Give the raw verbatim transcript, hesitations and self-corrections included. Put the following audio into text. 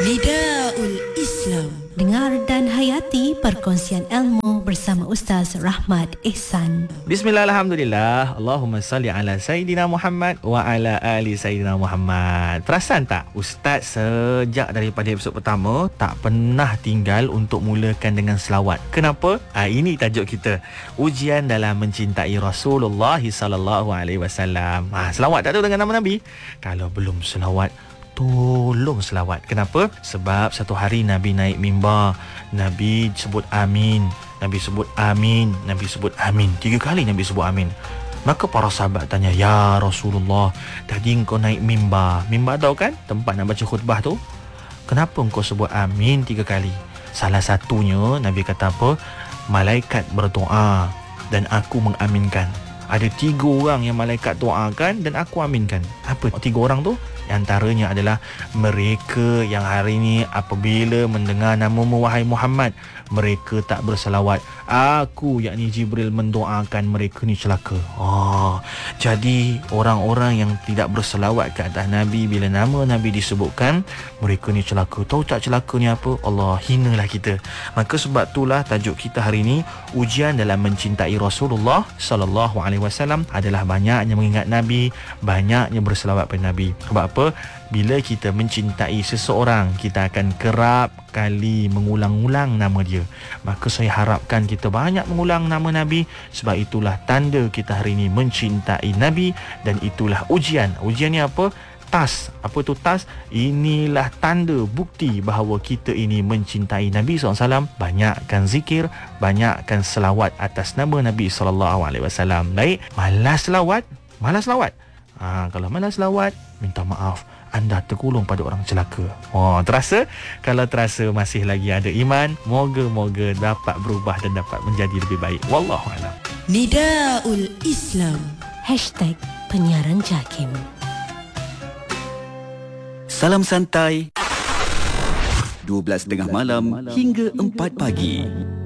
Nidaul Islam. Dengar dan hayati perkongsian ilmu bersama Ustaz Rahmat Ehsan. Bismillah, alhamdulillah. Allahumma salli ala Sayyidina Muhammad wa ala ali Sayyidina Muhammad. Perasan tak, Ustaz sejak daripada episod pertama tak pernah tinggal untuk mulakan dengan selawat. Kenapa? Ha, ini tajuk kita. Ujian dalam mencintai Rasulullah sallallahu alaihi wasallam. Ha, selawat tak tu dengan nama Nabi? Kalau belum selawat, tolong selawat. Kenapa? Sebab satu hari Nabi naik mimbar, Nabi sebut amin, Nabi sebut amin, Nabi sebut amin. Tiga kali Nabi sebut amin. Maka para sahabat tanya, "Ya Rasulullah, tadi engkau naik mimbar, mimbar tahu kan, tempat nak baca khutbah tu, kenapa engkau sebut amin tiga kali?" Salah satunya Nabi kata apa? Malaikat berdoa dan aku mengaminkan. Ada tiga orang yang malaikat doakan dan aku aminkan. Apa tiga orang tu? Antaranya adalah mereka yang hari ini apabila mendengar namamu wahai Muhammad, mereka tak berselawat. Aku, yakni Jibril, mendoakan mereka ni celaka. Oh, jadi orang-orang yang tidak berselawat ke atas Nabi, bila nama Nabi disebutkan, mereka ni celaka. Tahu tak celaka ni apa? Allah, hinalah kita. Maka sebab itulah tajuk kita hari ini, ujian dalam mencintai Rasulullah sallallahu alaihi wasallam adalah banyaknya mengingat Nabi, banyaknya berselawat pada Nabi. Sebab apa? Bila kita mencintai seseorang, kita akan kerap kali mengulang-ulang nama dia. Maka saya harapkan kita banyak mengulang nama Nabi, sebab itulah tanda kita hari ini mencintai Nabi, dan itulah ujian. Ujian ni apa? Tas. Apa tu tas? Inilah tanda bukti bahawa kita ini mencintai Nabi sallallahu alaihi wasallam. Banyakkan zikir, banyakkan selawat atas nama Nabi sallallahu alaihi wasallam. Baik, malas selawat, malas selawat. Ha, kalau malas selawat, minta maaf, anda tergolong pada orang celaka. Oh, terasa? Kalau terasa masih lagi ada iman, moga-moga dapat berubah dan dapat menjadi lebih baik. Wallahualam. Nidaul Islam. Hashtag Penyiaran Jakim. Salam santai dua belas tiga puluh malam hingga empat pagi.